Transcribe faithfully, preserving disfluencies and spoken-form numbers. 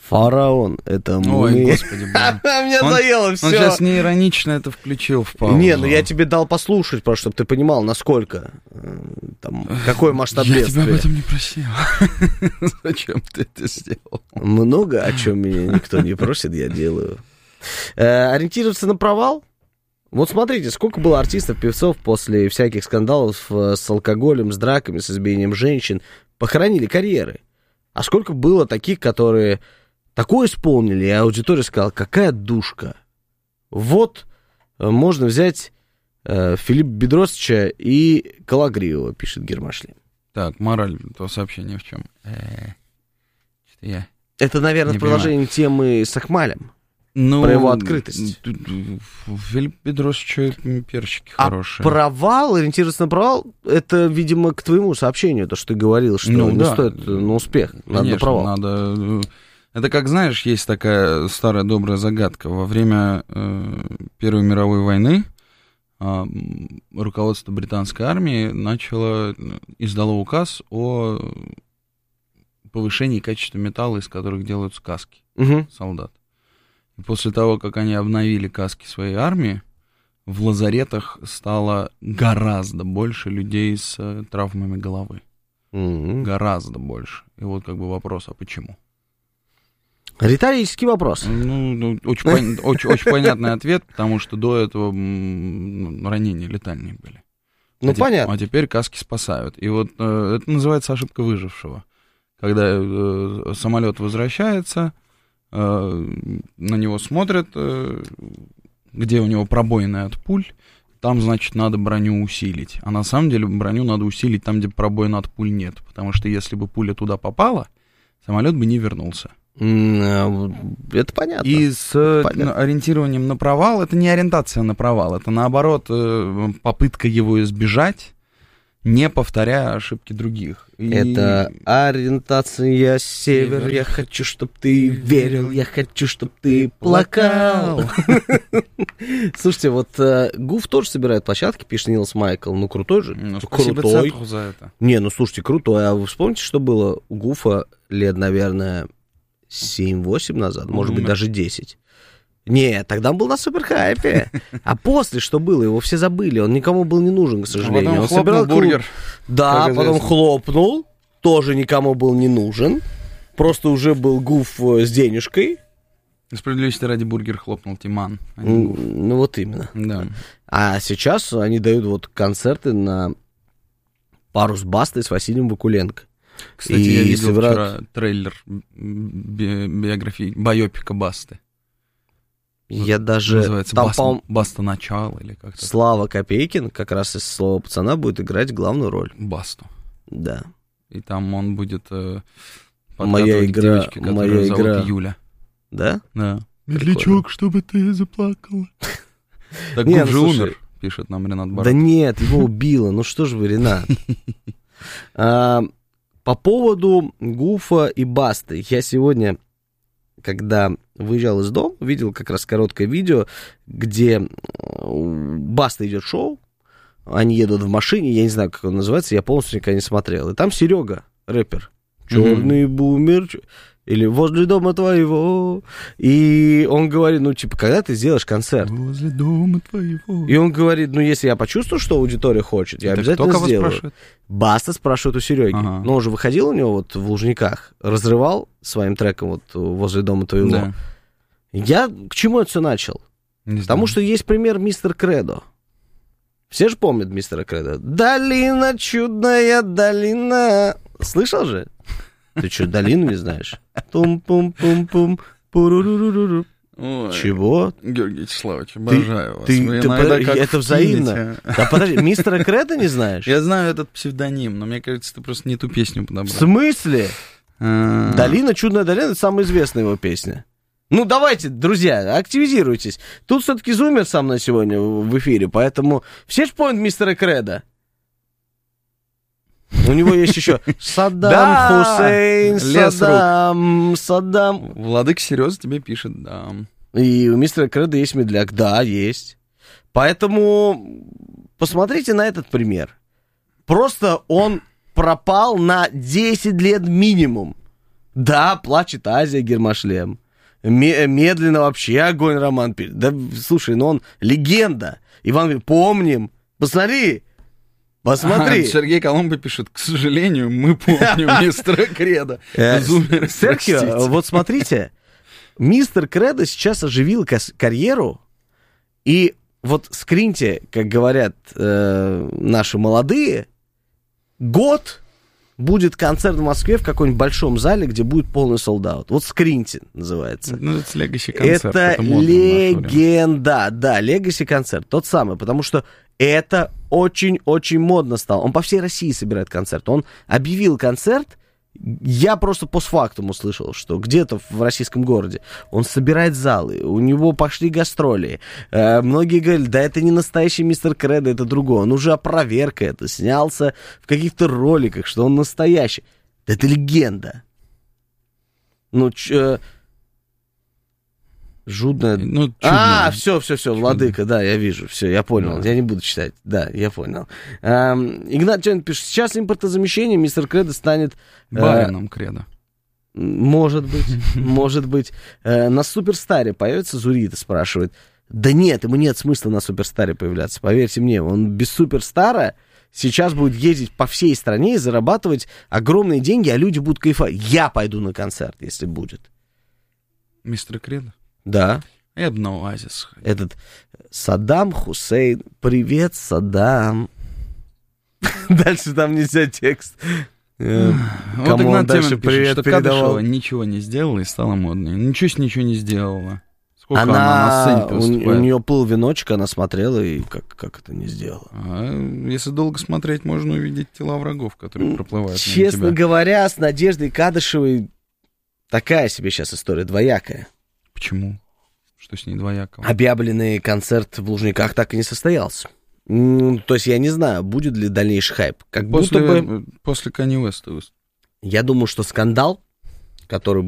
Фараон, это мы. Ой, господи, боже. Мне Он- заело все. Он сейчас неиронично это включил в паузу. Не, ну я тебе дал послушать, просто чтобы ты понимал, насколько, э, там, какой масштаб Я тебя об бедствия. этом не просил. Зачем ты это сделал? Много о чем меня никто не просит, я делаю. Э, ориентироваться на провал? Вот смотрите, сколько было артистов, певцов после всяких скандалов э, с алкоголем, с драками, с избиением женщин, похоронили карьеры. А сколько было таких, которые такое исполнили, и аудитория сказала, какая душка. Вот э, можно взять э, Филиппа Бедросовича и Калагриева, пишет Гермашли. Так, мораль этого сообщения в чем? Э, что-то я... Это, наверное, Не в продолжении темы с Ахмалем. Ну, Про его открытость. Филипп Бедросович перчики А хорошие. провал, ориентироваться на провал, это, видимо, к твоему сообщению, то, что ты говорил, что Ну, не да. стоит на успех, надо на Конечно, провал. надо... Это как, знаешь, есть такая старая добрая загадка. Во время э, Первой мировой войны э, руководство британской армии начало, издало указ о повышении качества металла, из которых делают каски Угу. солдат. И после того, как они обновили каски своей армии, в лазаретах стало гораздо больше людей с э, травмами головы. Угу. Гораздо больше. И вот как бы вопрос, а почему? Риторический вопрос. Ну, ну, очень, пон- очень, очень понятный ответ, потому что до этого м, ну, ранения летальные были. Ну, а те- понятно. А теперь каски спасают. И вот э, это называется ошибка выжившего. Когда э, самолет возвращается, э, на него смотрят, э, где у него пробоины от пуль, там, значит, надо броню усилить. А на самом деле броню надо усилить там, где пробоин от пуль нет. Потому что если бы пуля туда попала, самолет бы не вернулся. М, Это понятно. И с э, понятно. ориентированием на провал, это не ориентация на провал, это наоборот э, попытка его избежать, не повторяя ошибки других. И- Это ориентация север, я хочу, чтоб ты верил, я хочу, чтоб ты плакал. Слушайте, вот э, Гуф тоже собирает площадки, пишет Нилс Майкл, ну крутой же, Ну, спасибо крутой. Цепу за это. Не, ну слушайте, крутой, а вы вспомните, что было у Гуфа лет, наверное, семь-восемь назад, Он может быть, умер. даже десять. Не, тогда он был на суперхайпе. А после что было? Его все забыли. Он никому был не нужен, к сожалению. Потом Он хлопнул собирал клуб. бургер. Да, как потом известно. хлопнул. Тоже никому был не нужен. Просто уже был Гуф э, с денежкой. Справедливости ради бургер хлопнул Тиман. а не Гуф. М, Ну вот именно. Да. А сейчас они дают вот концерты на пару с Бастой, с Василием Вакуленко. Кстати, И я видел собирают- вчера трейлер би- биографии, байопика Басты. Я даже... Называется Там, Баста, по-моему, Баста начало или как-то. Слава Копейкин, как раз из «Слова пацана», будет играть главную роль. Басту. Да. И там он будет э, Моя подкатывать к игра- девочке, которую моя зовут игра. Юля. Да? Да. Прикольно. чтобы ты заплакала. Так Не, Гуф ну, же слушай, умер, пишет нам Ренат Да Барат. нет, его убило. Ну что же вы, Ренат. А, По поводу Гуфа и Басты. Я сегодня, когда выезжал из дома, видел как раз короткое видео, где у Басты идет шоу, они едут в машине, я не знаю, как он называется, я полностью никогда не смотрел. И там Серега, рэпер, черный бумер, ч- или возле дома твоего. И он говорит, ну, типа, когда ты сделаешь концерт? Возле дома твоего. И он говорит, ну, если я почувствую, что аудитория хочет, я Это обязательно кто кого сделаю. спрашивает? Баста спрашивает у Сереги. Ага. Но он же выходил у него вот в Лужниках, разрывал своим треком вот возле дома твоего. Да. Я к чему это все начал? Не Потому знаю. что есть пример мистер Кредо. Все же помнят мистера Кредо. Долина, чудная долина. Слышал же? Ты что, долину не знаешь? Тум-пум-пум-пум, пуруруруру. Ой, Чего? Георгий Вячеславович, обожаю вас. ты- Вы ты иногда подожди, как это вкинете. взаимно. Да подожди, мистера Кредо не знаешь? Я знаю этот псевдоним, но мне кажется, ты просто не ту песню В подобрал. смысле? А, Долина, чудная долина, это самая известная его песня. Ну, давайте, друзья, активизируйтесь. Тут все-таки зумер со мной сегодня в в эфире, поэтому все же помнят мистера Кредо. У него есть еще Саддам Да! Хусейн, Лес Саддам, Саддам. Владыка серьезно тебе пишет, да. И у мистера Кредо есть медляк. Да, есть. Поэтому посмотрите на этот пример. Просто он пропал на десять лет минимум. Да, плачет Азия, Гермошлем. Медленно вообще огонь роман пишет. Да, слушай, ну он легенда. Иван говорит, помним. Посмотри. Посмотри. А, Сергей Коломбо пишет, к сожалению, мы помним мистера Кредо. Серхио, вот смотрите, мистер Кредо сейчас оживил карьеру, и вот скриньте, как говорят э, наши молодые, год будет концерт в Москве в каком-нибудь большом зале, где будет полный солдаут. Вот скриньте называется. Ну, это Legacy концерт. Это, это легенда, да, Legacy концерт, тот самый, потому что это очень-очень модно стало. Он по всей России собирает концерт. Он объявил концерт, я просто постфактум услышал, что где-то в российском городе он собирает залы, у него пошли гастроли. Э, многие говорили, да это не настоящий мистер Кредо, это другой. Он уже опроверг это, снялся в каких-то роликах, что он настоящий. Да это легенда. Ну, ч... Жудная... Ну, а, все, все, все, Владыка, да, я вижу, все, я понял, да. Я не буду читать, да, я понял. Эм, Игнат Чен пишет, сейчас импортозамещение мистер Кредо станет... Барином э, Кредо. Может быть, может быть. Э, на Суперстаре появится Зурита, спрашивает. Да нет, ему нет смысла на Суперстаре появляться, поверьте мне, он без Суперстара сейчас будет ездить по всей стране и зарабатывать огромные деньги, а люди будут кайфовать. Я пойду на концерт, если будет. Мистер Кредо? Да. Я бы на Оазис сходил. Этот Саддам Хусейн. Привет, Саддам. Дальше там нельзя текст. Вот Игнат Темин пишет, что Кадышева ничего не сделала и стала модной. Ничего с ничего не сделала. Сколько она, она на сцене выступает? У, у нее плыл веночек, она смотрела и как, как это не сделала. А если долго смотреть, можно увидеть тела врагов, которые проплывают. Честно говоря, с Надеждой Кадышевой такая себе сейчас история двоякая. Почему? Что с ней двоякого? Объявленный концерт в Лужниках так и не состоялся. Ну, то есть я не знаю, будет ли дальнейший хайп. Как после, будто бы... После Канье Уэста. Я думаю, что скандал, который